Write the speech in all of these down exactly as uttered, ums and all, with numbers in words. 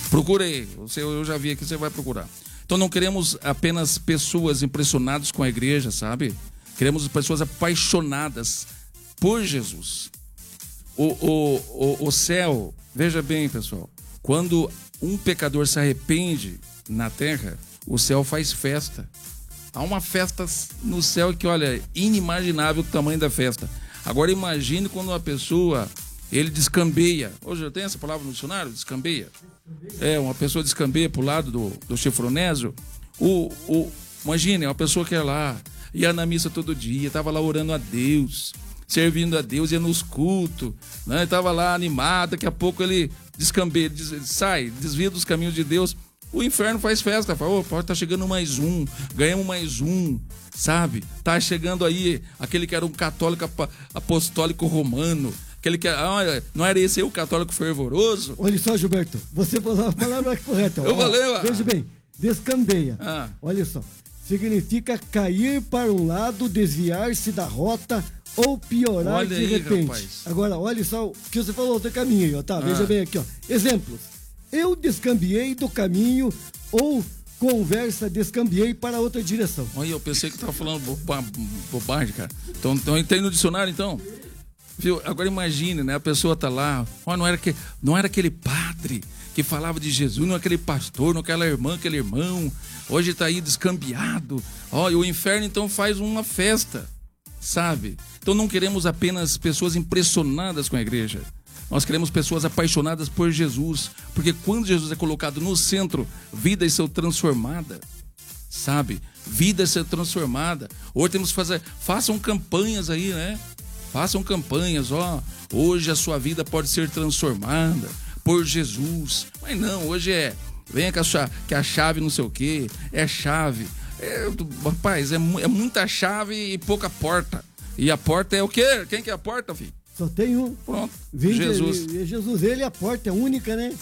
Procura aí, você, eu já vi aqui, você vai procurar. Então não queremos apenas pessoas impressionadas com a igreja, sabe? Queremos pessoas apaixonadas por Jesus. O, o, o, o céu, veja bem, pessoal, quando um pecador se arrepende na terra, o céu faz festa. Há uma festa no céu que, olha, inimaginável o tamanho da festa. Agora imagine quando uma pessoa, ele descambeia. Hoje eu tenho essa palavra no dicionário, descambeia. É, uma pessoa descambeia pro lado do, do chifronésio. O, o, imagine, uma pessoa que é lá, ia na missa todo dia, estava lá orando a Deus, servindo a Deus, ia nos cultos, né? Estava lá animado, daqui a pouco ele descambeia, des, sai, desvia dos caminhos de Deus. O inferno faz festa, fala, opa, tá chegando mais um, ganhamos mais um, sabe? Tá chegando aí aquele que era um católico apostólico romano, aquele que, olha, não era esse aí o católico fervoroso? Olha só, Gilberto, você falou a palavra correta. Eu falei, ó. Veja bem, descambeia. Ah. Olha só, significa cair para um lado, desviar-se da rota ou piorar Olha de aí, repente. rapaz. Agora, olha só o que você falou do caminho aí, ó, tá? Ah. Veja bem aqui, ó. Exemplos. Eu descambiei do caminho ou conversa descambiei para outra direção. Olha, eu pensei que tava falando boba, bobagem, cara. Então, então tem no dicionário, então? Viu? Agora imagine, né? A pessoa tá lá, ó, não era, que, não era aquele padre que falava de Jesus, não aquele pastor, não aquela irmã, aquele irmão. Hoje tá aí descambiado. Ó, e o inferno então faz uma festa, sabe? Então não queremos apenas pessoas impressionadas com a igreja. Nós queremos pessoas apaixonadas por Jesus, porque quando Jesus é colocado no centro, vidas são transformadas, sabe? Vidas são transformadas. Hoje temos que fazer, façam campanhas aí, né? Façam campanhas, ó. Hoje a sua vida pode ser transformada por Jesus. Mas não, hoje é, venha com a, chave, que a chave não sei o quê, é chave. É, rapaz, é, é muita chave e pouca porta. E a porta é o quê? Quem que é a porta, filho? Só tem um. Pronto, Vem Jesus. De, Jesus, ele é a porta, é única, né?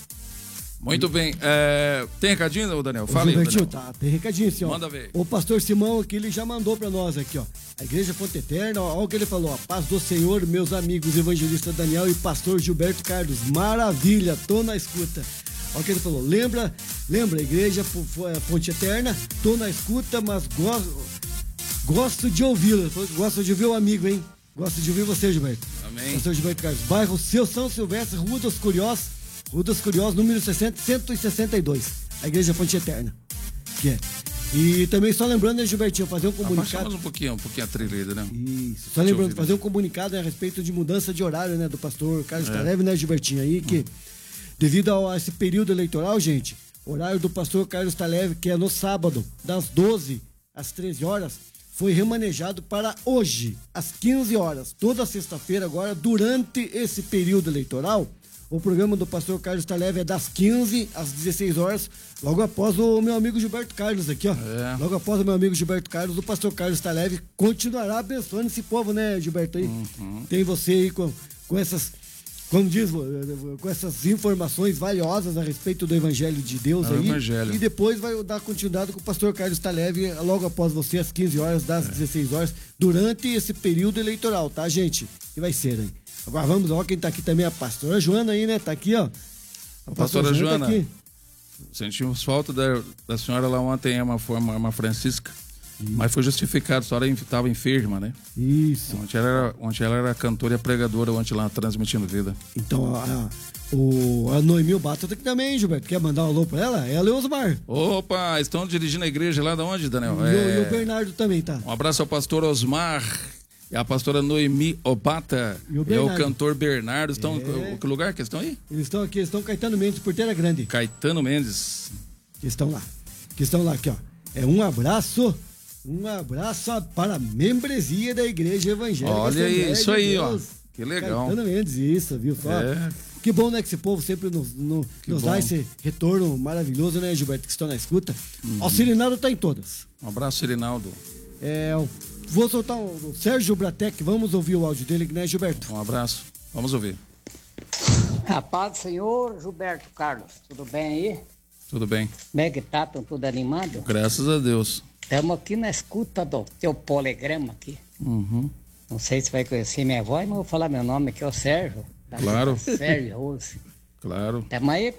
Muito bem. É, tem recadinho, Daniel? Fala aí, Gilbertinho, Daniel. tá, tem recadinho assim, ó. Manda ver. O pastor Simão aqui, ele já mandou pra nós aqui, ó. A Igreja Fonte Eterna, ó, olha o que ele falou, ó. Paz do Senhor, meus amigos, evangelista Daniel e pastor Gilberto Carlos. Maravilha, tô na escuta. Olha o que ele falou. Lembra, lembra, Igreja Fonte Eterna, tô na escuta, mas gosto, gosto de ouvi-lo. Gosto de ouvir o amigo, hein? Gosto de ouvir você, Gilberto. Amém. Pastor Gilberto Carlos. Bairro Seu São Silvestre, Rua dos Curiosos, Rua dos Curiosos, número sessenta, cento e sessenta e dois. A Igreja Fonte Eterna. Que é. E também só lembrando, né, Gilbertinho, fazer um comunicado. Mais um pouquinho, um pouquinho a trilha, né? Isso. Só lembrando, fazer um comunicado, né, a respeito de mudança de horário, né, do pastor Carlos É. Taleve, né, Gilbertinho, aí, que devido a esse período eleitoral, gente, o horário do pastor Carlos Taleve, que é no sábado, das doze às treze horas, foi remanejado para hoje, às quinze horas. Toda sexta-feira agora, durante esse período eleitoral, o programa do pastor Carlos Taleve é das quinze às dezesseis horas, logo após o meu amigo Gilberto Carlos aqui, ó. É. Logo após o meu amigo Gilberto Carlos, o pastor Carlos Taleve continuará abençoando esse povo, né, Gilberto? Aí Uhum. tem você aí com, com essas, como diz, com essas informações valiosas a respeito do Evangelho de Deus É o aí. Evangelho. E depois vai dar continuidade com o pastor Carlos Taleve logo após você, às quinze horas, das É. dezesseis horas, durante esse período eleitoral, tá, gente? E vai ser aí. Agora vamos, ó, quem tá aqui também é a pastora Joana aí, né? Tá aqui, ó. A Pastora Joana. Tá aqui. Sentimos falta da, da senhora lá ontem, é uma forma, uma Francisca. Mas foi justificado, a senhora estava enferma, né? Isso. Ontem ela, era, ontem ela era cantora e pregadora, ontem lá transmitindo vida. Então, a, a, o, a Noemi Bata tá aqui também, Gilberto. Quer mandar um alô pra ela? Ela e o Osmar. Opa, estão dirigindo a igreja lá de onde, Daniel? E, o, É... e o Bernardo também, tá? Um abraço ao pastor Osmar e a pastora Noemi Obata. E o E o Bernardo. cantor Bernardo. Estão, É. que lugar que estão aí? Eles estão aqui, eles estão Caetano Mendes, Porteira Grande. Caetano Mendes. Que estão lá. Que estão lá, aqui, ó. É um abraço, um abraço para a membresia da Igreja Evangélica. Olha aí, Assembleia isso de aí, ó. Deus. Que legal. Caetano Mendes, isso, viu? Só. É. Que bom, né, que esse povo sempre nos, no- Que nos bom. dá esse retorno maravilhoso, né, Gilberto, que estão na escuta. Uhum. Auxilinado tá em todas. Um abraço, Irinaldo. É, o- vou soltar o, o Sérgio Bratec, vamos ouvir o áudio dele, né, Gilberto? Um abraço. Vamos ouvir. A paz do Senhor, Gilberto Carlos, tudo bem aí? Tudo bem. Como é que tá? Estão tudo animado? Graças a Deus. Estamos aqui na escuta do teu poligrama aqui. Uhum. Não sei se vai conhecer minha voz, mas eu vou falar meu nome aqui, é o Sérgio. Tá? Claro. Sérgio Rose. Claro. Estamos aí